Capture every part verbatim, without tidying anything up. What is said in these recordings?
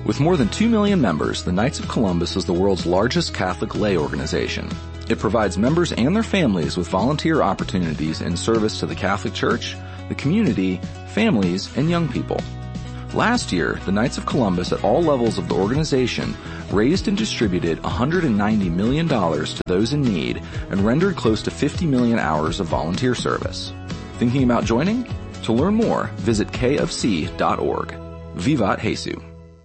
With more than two million members, the Knights of Columbus is the world's largest Catholic lay organization. It provides members and their families with volunteer opportunities in service to the Catholic Church, the community, families, and young people. Last year, the Knights of Columbus at all levels of the organization raised and distributed one hundred ninety million dollars to those in need and rendered close to fifty million hours of volunteer service. Thinking about joining? To learn more, visit k f c dot org. Vivat Jesu.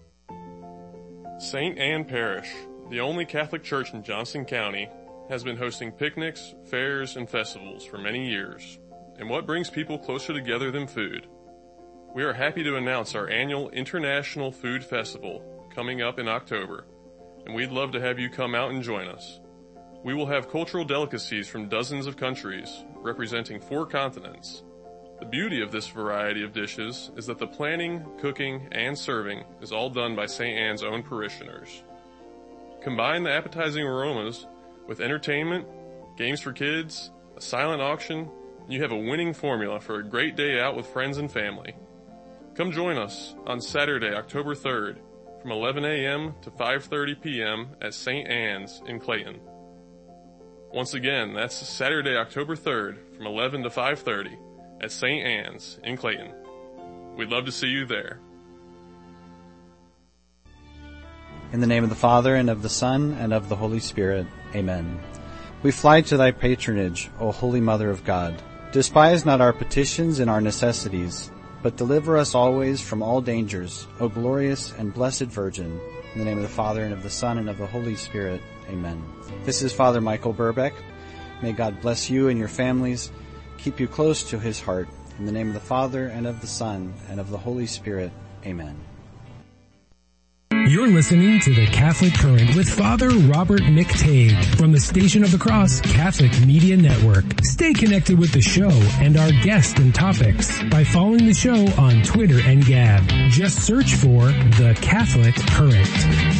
Saint Anne Parish, the only Catholic church in Johnson County, has been hosting picnics, fairs, and festivals for many years. And what brings people closer together than food? We are happy to announce our annual International Food Festival coming up in October, and we'd love to have you come out and join us. We will have cultural delicacies from dozens of countries, representing four continents. The beauty of this variety of dishes is that the planning, cooking, and serving is all done by Saint Anne's own parishioners. Combine the appetizing aromas with entertainment, games for kids, a silent auction, and you have a winning formula for a great day out with friends and family. Come join us on Saturday, October third, from eleven a.m. to five thirty p.m. at Saint Anne's in Clayton. Once again, that's Saturday, October third, from eleven to five thirty at Saint Anne's in Clayton. We'd love to see you there. In the name of the Father, and of the Son, and of the Holy Spirit. Amen. We fly to thy patronage, O Holy Mother of God. Despise not our petitions and our necessities, but deliver us always from all dangers, O glorious and blessed Virgin. In the name of the Father, and of the Son, and of the Holy Spirit. Amen. This is Father Michael Burbeck. May God bless you and your families, keep you close to his heart. In the name of the Father, and of the Son, and of the Holy Spirit. Amen. You're listening to The Catholic Current with Father Robert McTague from the Station of the Cross Catholic Media Network. Stay connected with the show and our guests and topics by following the show on Twitter and Gab. Just search for The Catholic Current.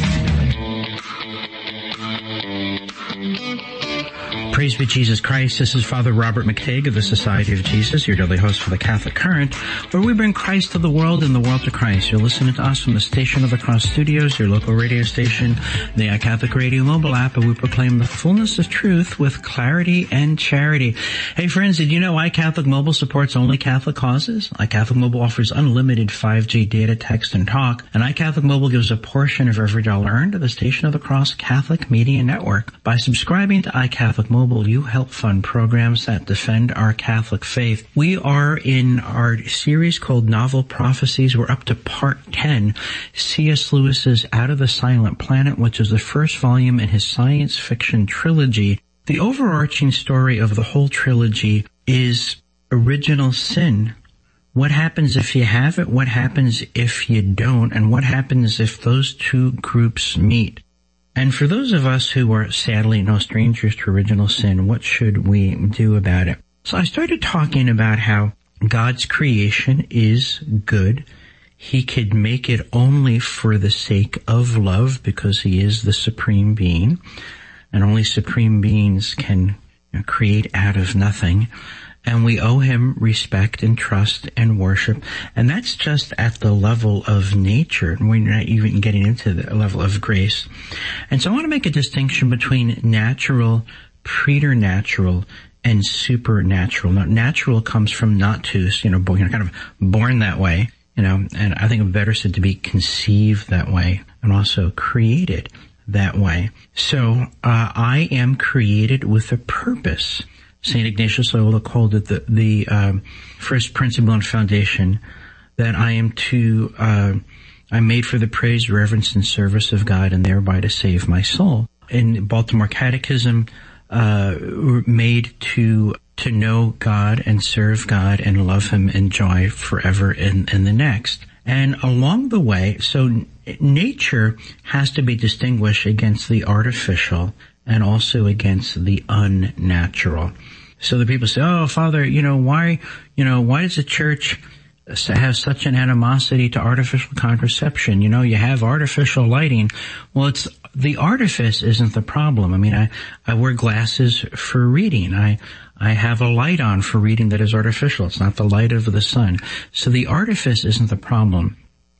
Praise be Jesus Christ. This is Father Robert McTague of the Society of Jesus, your daily host for the Catholic Current, where we bring Christ to the world and the world to Christ. You're listening to us from the Station of the Cross Studios, your local radio station, the iCatholic Radio mobile app, and we proclaim the fullness of truth with clarity and charity. Hey friends, did you know iCatholic Mobile supports only Catholic causes? iCatholic Mobile offers unlimited five G data, text, and talk, and iCatholic Mobile gives a portion of every dollar earned to the Station of the Cross Catholic Media Network. By subscribing to iCatholic Mobile, you help fund programs that defend our Catholic faith. We are in our series called Novel Prophecies. We're up to part ten, C S Lewis's Out of the Silent Planet, which is the first volume in his science fiction trilogy. The overarching story of the whole trilogy is original sin. What happens if you have it? What happens if you don't? And what happens if those two groups meet? And for those of us who are sadly no strangers to original sin, what should we do about it? So I started talking about how God's creation is good. He could make it only for the sake of love because he is the supreme being. And only supreme beings can, you know, create out of nothing. And we owe him respect and trust and worship. And that's just at the level of nature. And we're not even getting into the level of grace. And so I want to make a distinction between natural, preternatural, and supernatural. Now, natural comes from natus, you know, kind of born that way, you know, and I think it's better said to be conceived that way and also created that way. So, uh, I am created with a purpose. Saint Ignatius Loyola called it the, the um, first principle and foundation, that I am to, uh, I'm made for the praise, reverence, and service of God, and thereby to save my soul. In Baltimore Catechism, uh, made to to know God and serve God and love him, enjoy forever in, in the next. And along the way, so nature has to be distinguished against the artificial and also against the unnatural. So the people say, oh, Father, you know, why, you know, why does the church have such an animosity to artificial contraception? You know, you have artificial lighting. Well, it's, the artifice isn't the problem. I mean, I, I wear glasses for reading. I, I have a light on for reading that is artificial. It's not the light of the sun. So the artifice isn't the problem.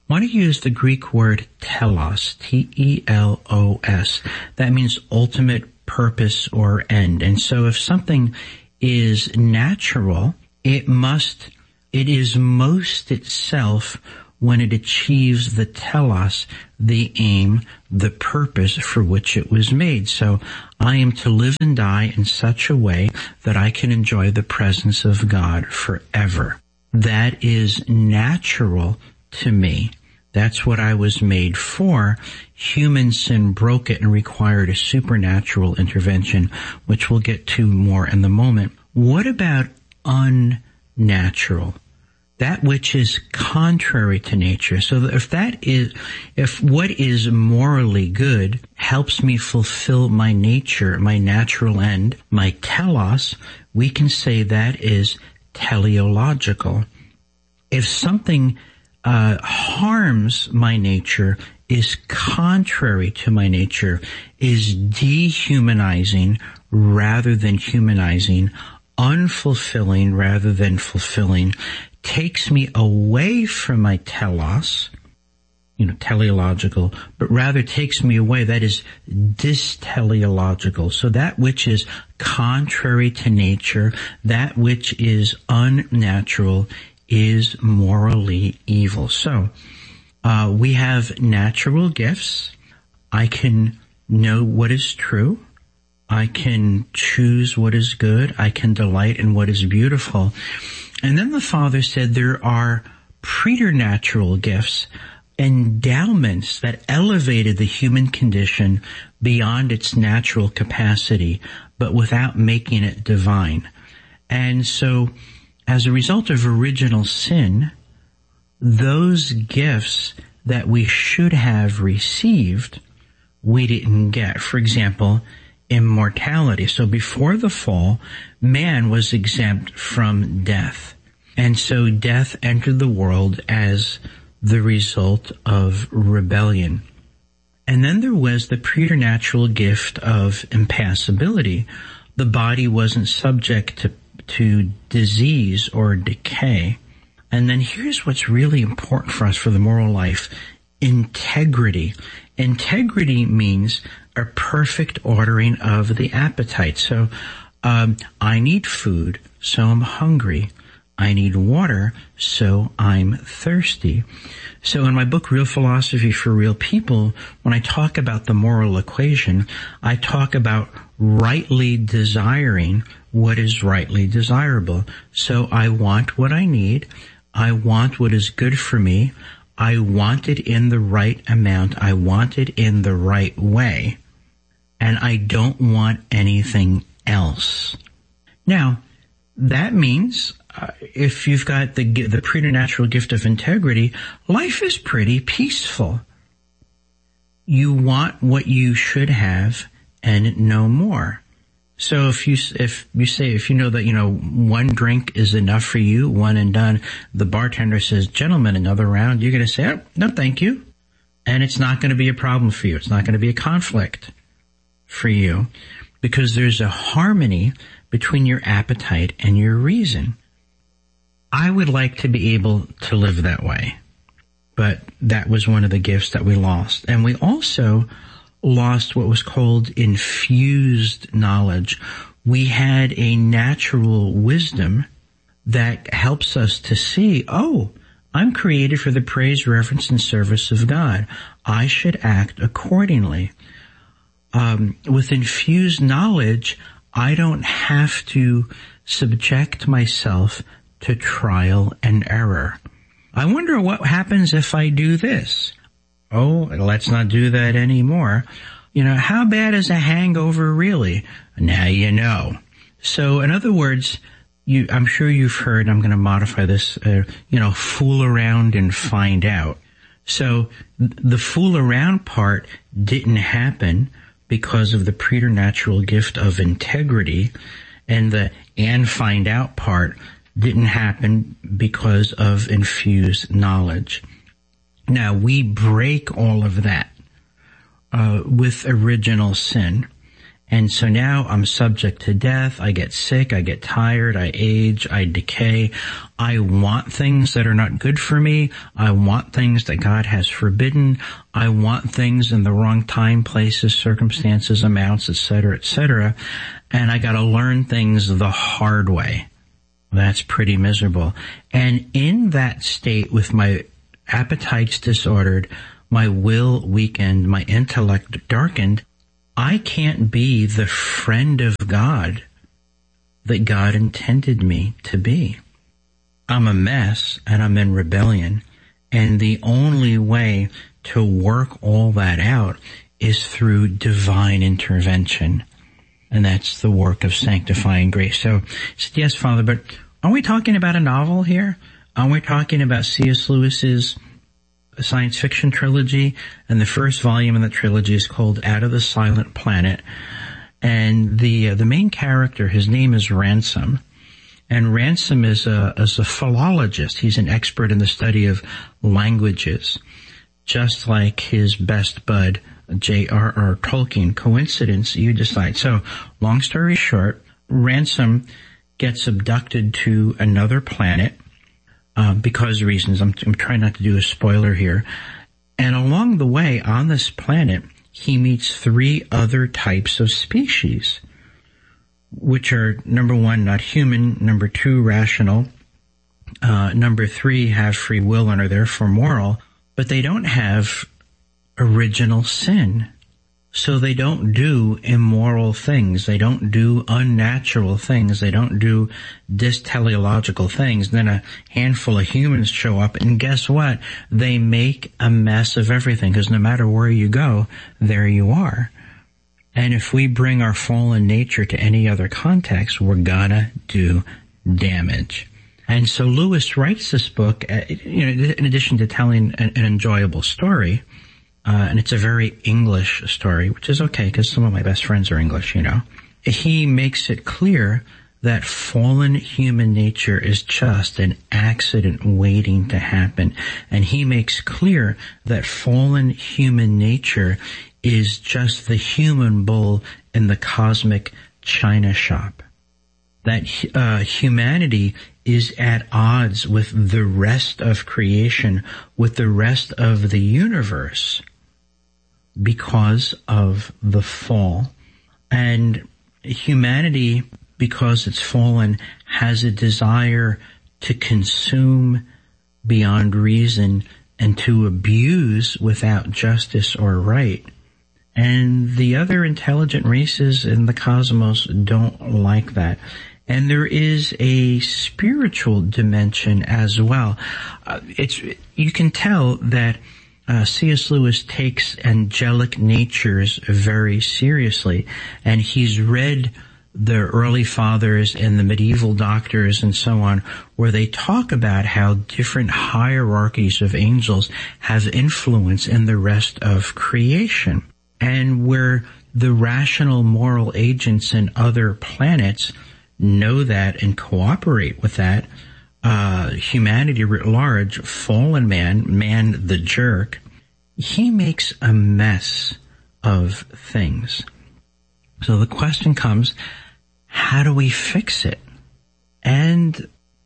want to use the Greek word telos, T E L O S. That means ultimate purpose or end. And so if something is natural, it must, it is most itself when it achieves the telos, the aim, the purpose for which it was made. So I am to live and die in such a way that I can enjoy the presence of God forever. That is natural to me. That's what I was made for. Human sin broke it and required a supernatural intervention, which we'll get to more in the moment. What about unnatural? That which is contrary to nature. So if that is, if what is morally good helps me fulfill my nature, my natural end, my telos, we can say that is teleological. If something uh harms my nature, is contrary to my nature, is dehumanizing rather than humanizing, unfulfilling rather than fulfilling, takes me away from my telos, you know, teleological, but rather takes me away, that is dysteleological. So that which is contrary to nature, that which is unnatural, is morally evil. So, uh, we have natural gifts. I can know what is true. I can choose what is good. I can delight in what is beautiful. And then the Father said there are preternatural gifts, endowments that elevated the human condition beyond its natural capacity, but without making it divine. And so, as a result of original sin, those gifts that we should have received, we didn't get. For example, immortality. So before the fall, man was exempt from death. And so death entered the world as the result of rebellion. And then there was the preternatural gift of impassibility. The body wasn't subject to to disease or decay. And then here's what's really important for us for the moral life: integrity. Integrity means a perfect ordering of the appetite. So um, I need food, so I'm hungry. I need water, so I'm thirsty. So in my book, Real Philosophy for Real People, when I talk about the moral equation, I talk about rightly desiring what is rightly desirable. So I want what I need. I want what is good for me. I want it in the right amount. I want it in the right way. And I don't want anything else. Now, that means uh, if you've got the the preternatural gift of integrity, life is pretty peaceful. You want what you should have and no more. So if you if you say if you know that you know one drink is enough for you, one and done, the bartender says, "Gentlemen, another round," you're going to say, oh, "No, thank you," and it's not going to be a problem for you. It's not going to be a conflict for you, because there's a harmony between your appetite and your reason. I would like to be able to live that way, but that was one of the gifts that we lost. And we also lost what was called infused knowledge. We had a natural wisdom that helps us to see, oh, I'm created for the praise, reverence, and service of God. I should act accordingly. Um, with infused knowledge, I don't have to subject myself to trial and error. I wonder what happens if I do this. Oh, let's not do that anymore. You know, how bad is a hangover really? Now you know. So in other words, you, I'm sure you've heard, I'm going to modify this, uh, you know, fool around and find out. So the fool around part didn't happen because of the preternatural gift of integrity, and the and find out part didn't happen because of infused knowledge. Now, we break all of that uh, with original sin, And so now I'm subject to death. I get sick. I get tired. I age. I decay. I want things that are not good for me. I want things that God has forbidden. I want things in the wrong time, places, circumstances, amounts, et cetera, et cetera. And I got to learn things the hard way. That's pretty miserable. And in that state, with my appetites disordered, my will weakened, my intellect darkened, I can't be the friend of God that God intended me to be. I'm a mess and I'm in rebellion, and the only way to work all that out is through divine intervention, and that's the work of sanctifying grace. So, yes, Father, but are we talking about a novel here? Are we talking about C S Lewis's science fiction trilogy? And the first volume in the trilogy is called Out of the Silent Planet. And the uh, the main character, his name is Ransom. And Ransom is a, is a philologist. He's an expert in the study of languages, just like his best bud, J R R Tolkien. Coincidence, you decide. So, long story short, Ransom gets abducted to another planet, Uh, because of reasons. I'm, I'm trying not to do a spoiler here. And along the way, on this planet, he meets three other types of species, which are, number one, not human, number two, rational, uh, number three, have free will and are therefore moral, but they don't have original sin. So they don't do immoral things. They don't do unnatural things. They don't do dysteleological things. Then a handful of humans show up, and guess what? They make a mess of everything, because no matter where you go, there you are. And if we bring our fallen nature to any other context, we're gonna do damage. And so Lewis writes this book, uh, you know, in addition to telling an, an enjoyable story. Uh, and it's a very English story, which is okay because some of my best friends are English, you know. He makes it clear that fallen human nature is just an accident waiting to happen. And he makes clear that fallen human nature is just the human bull in the cosmic china shop. That uh, humanity is at odds with the rest of creation, with the rest of the universe, because of the fall. And humanity, because it's fallen, has a desire to consume beyond reason and to abuse without justice or right. And the other intelligent races in the cosmos don't like that. And there is a spiritual dimension as well. Uh, it's, you can tell that Uh, C S Lewis takes angelic natures very seriously, and he's read the early fathers and the medieval doctors and so on, where they talk about how different hierarchies of angels have influence in the rest of creation, and where the rational moral agents in other planets know that and cooperate with that. Uh, humanity writ large, fallen man, man the jerk, he makes a mess of things. So the question comes, how do we fix it? And,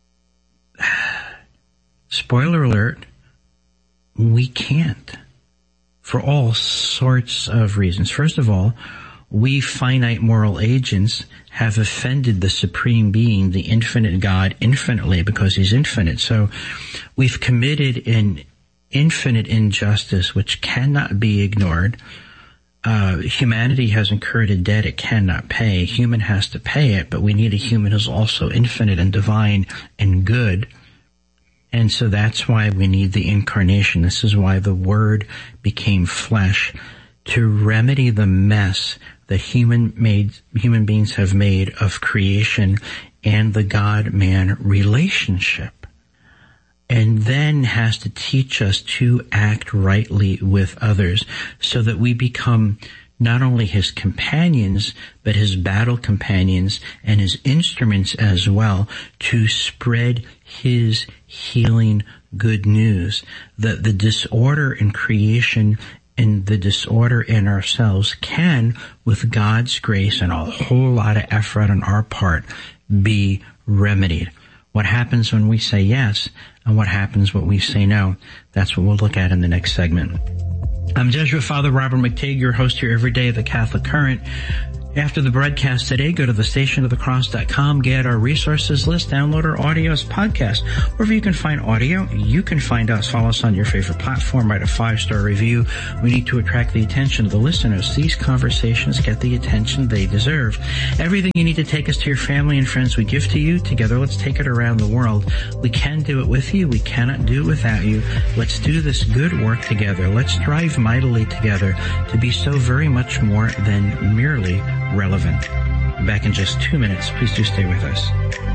spoiler alert, we can't. For all sorts of reasons. First of all, we finite moral agents have offended the supreme being, the infinite God, infinitely because he's infinite. So we've committed an infinite injustice which cannot be ignored. Uh, humanity has incurred a debt it cannot pay. Human has to pay it, but we need a human who's also infinite and divine and good. And so that's why we need the incarnation. This is why the Word became flesh, to remedy the mess that human made, human beings have made of creation and the God-man relationship. And then has to teach us to act rightly with others so that we become not only his companions, but his battle companions and his instruments as well to spread his healing good news, that the disorder in creation and the disorder in ourselves can, with God's grace and a whole lot of effort on our part, be remedied. What happens when we say yes, and what happens when we say no? That's what we'll look at in the next segment. I'm Jesuit Father Robert McTeigue, your host here every day of the Catholic Current. After the broadcast today, go to the station of the cross dot com, get our resources list, download our audio as podcast. Wherever you can find audio, you can find us. Follow us on your favorite platform, write a five-star review. We need to attract the attention of the listeners. These conversations get the attention they deserve. Everything you need to take us to your family and friends, we give to you. Together, let's take it around the world. We can do it with you. We cannot do it without you. Let's do this good work together. Let's strive mightily together to be so very much more than merely relevant. Back in just two minutes. Please do stay with us.